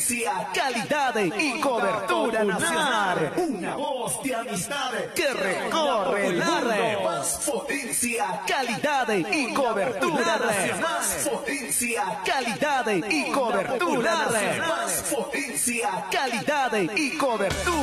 potencia, calidad y cobertura nacional. Una voz de amistad que recorre el mundo. Más potencia, calidad y cobertura nacional. Más potencia, calidad y cobertura nacional. Más potencia, calidad y cobertura.